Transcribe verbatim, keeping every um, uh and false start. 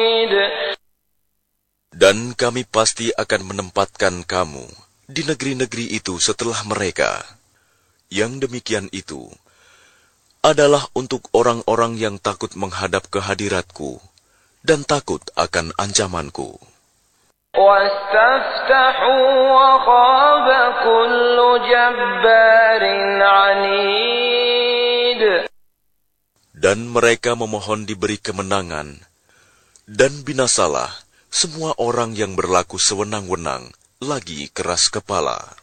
Dan kami pasti akan menempatkan kamu di negeri-negeri itu setelah mereka. Yang demikian itu adalah untuk orang-orang yang takut menghadap ke hadiratku dan takut akan ancamanku. وَاسْتَفْتَحُوا وَخَابَ كُلُّ جَبَّارٍ عَنِيدٍ. Dan mereka memohon diberi kemenangan, dan binasalah semua orang yang berlaku sewenang-wenang lagi keras kepala.